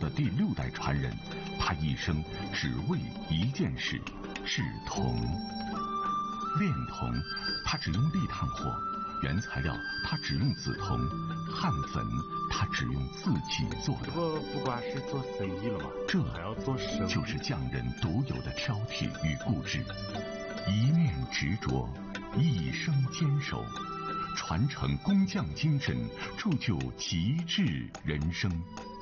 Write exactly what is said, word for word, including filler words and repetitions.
的第六代传人，他一生只为一件事，是铜。炼铜，他只用立炭火，原材料他只用紫铜，焊粉他只用自己做的。 不不光是做生意了吧， 这还要做生意， 就是匠人独有的挑剔与固执，一念执着，一生坚守，传承工匠精神，铸就极致人生。